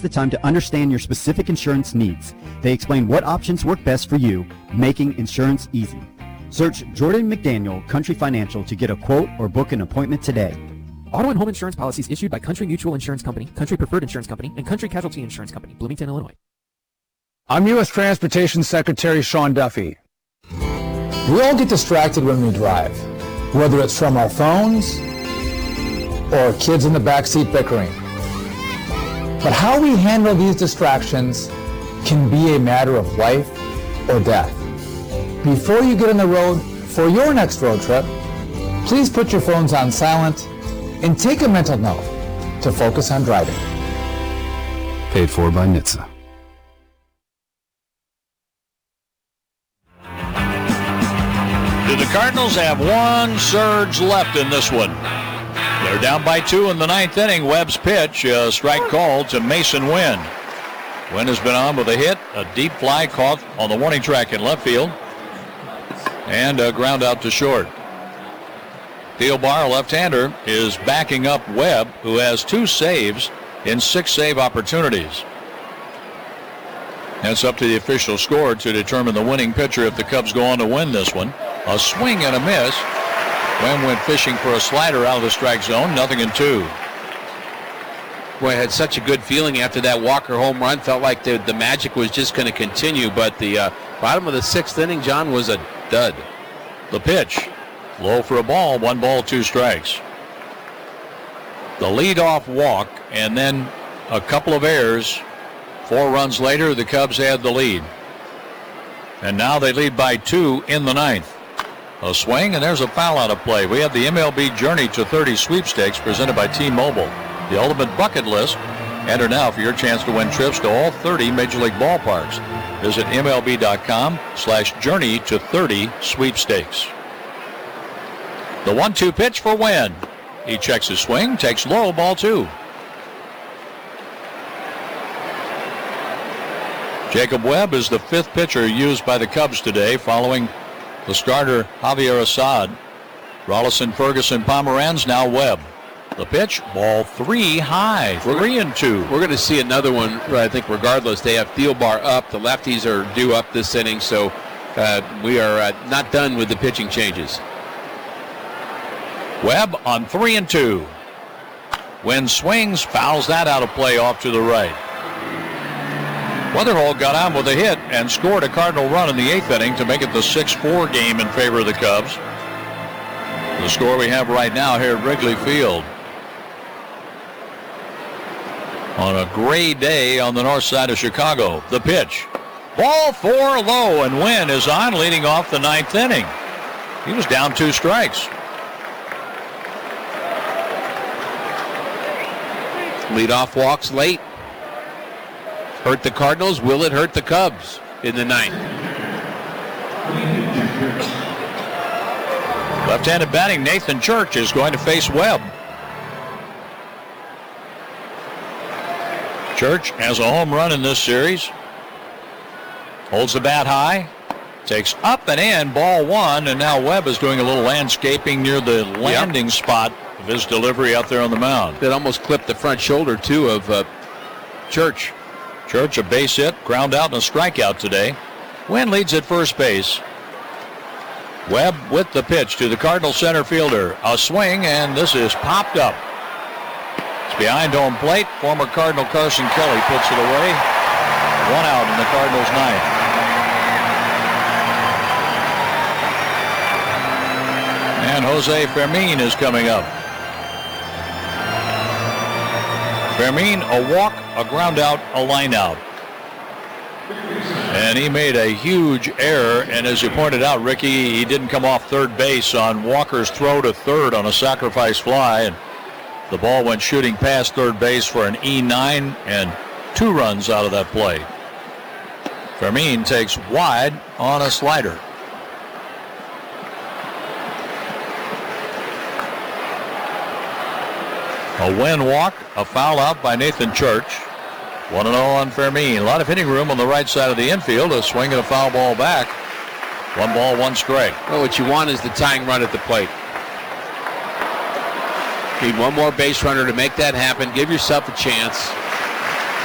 the time to understand your specific insurance needs. They explain what options work best for you, making insurance easy. Search Jordan McDaniel Country Financial to get a quote or book an appointment today. Auto and home insurance policies issued by Country Mutual Insurance Company, Country Preferred Insurance Company, and Country Casualty Insurance Company, Bloomington, Illinois. I'm U.S. Transportation Secretary Sean Duffy. We all get distracted when we drive, whether it's from our phones or kids in the backseat bickering. But how we handle these distractions can be a matter of life or death. Before you get on the road for your next road trip, please put your phones on silent and take a mental note to focus on driving. Paid for by NHTSA. Do the Cardinals have one surge left in this one? They're down by 2 in the 9th inning. Webb's pitch, a strike called to Mason Wynn. Wynn has been on with a hit, a deep fly caught on the warning track in left field, and a ground out to short. Thielbar, left-hander, is backing up Webb, who has 2 saves in 6 save opportunities. That's up to the official score to determine the winning pitcher if the Cubs go on to win this one. A swing and a miss. Wynn went fishing for a slider out of the strike zone. 0-2. Boy, I had such a good feeling after that Walker home run. Felt like the magic was just going to continue, but the bottom of the 6th inning, John, was a dud. The pitch. Low for a ball. 1 ball, 2 strikes. The leadoff walk, and then a couple of errors. 4 runs later, the Cubs had the lead. And now they lead by 2 in the 9th. A swing, and there's a foul out of play. We have the MLB Journey to 30 sweepstakes presented by T-Mobile. The ultimate bucket list. Enter now for your chance to win trips to all 30 Major League ballparks. Visit MLB.com/Journey to 30 sweepstakes. The 1-2 pitch for Wynn. He checks his swing, takes low, ball 2. Jacob Webb is the 5th pitcher used by the Cubs today, following the starter Javier Assad. Rollison, Ferguson, Pomeranz, now Webb. The pitch, ball 3 high, 3-2. We're going to see another one, I think, regardless. They have Thielbar up. The lefties are due up this inning, so we are not done with the pitching changes. Webb on 3-2. Wynn swings, fouls that out of play off to the right. Weatherholt got on with a hit and scored a Cardinal run in the 8th inning to make it the 6-4 game in favor of the Cubs. The score we have right now here at Wrigley Field. On a gray day on the north side of Chicago. The pitch. Ball 4 low, and Wynn is on, leading off the 9th inning. He was down 2 strikes. Leadoff walks late. Hurt the Cardinals. Will it hurt the Cubs in the 9th? Left-handed batting Nathan Church is going to face Webb. Church has a home run in this series. Holds the bat high. Takes up and in, ball 1, and now Webb is doing a little landscaping near the landing spot of his delivery out there on the mound. That almost clipped the front shoulder, too, of Church. Church, a base hit, ground out, and a strikeout today. Wynn leads at first base. Webb with the pitch to the Cardinal center fielder. A swing, and this is popped up. It's behind home plate. Former Cardinal Carson Kelly puts it away. 1 out in the Cardinals' 9th. And Jose Fermin is coming up. Fermin, a walk, a ground out, a line out. And he made a huge error, and as you pointed out, Ricky, he didn't come off third base on Walker's throw to third on a sacrifice fly, and the ball went shooting past third base for an E9 and 2 runs out of that play. Fermin takes wide on a slider. A Wynn walk, a foul out by Nathan Church. 1-0 on Fermin. A lot of hitting room on the right side of the infield. A swing and a foul ball back. 1 ball, 1 strike. Well, what you want is the tying run at the plate. Need one more base runner to make that happen. Give yourself a chance.